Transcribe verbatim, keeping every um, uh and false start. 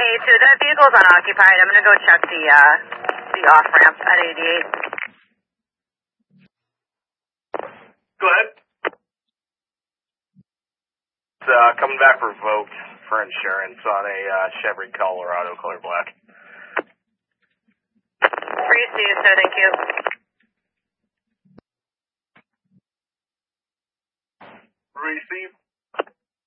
eighty-two. That vehicle's unoccupied. I'm going to go check the, uh, the off-ramp at eighty-eight. Go ahead. It's uh, coming back revoked for insurance on a uh, Chevy Colorado color black. Receive, sir. Thank you. Receive.